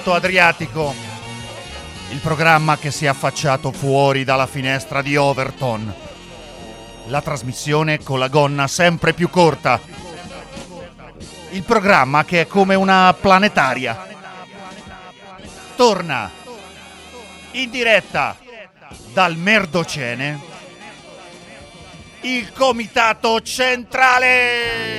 Adriatico, il programma che si è affacciato fuori dalla finestra di Overton, la trasmissione con la gonna sempre più corta, il programma che è come una planetaria. Torna in diretta dal Merdocene il Comitato Centrale.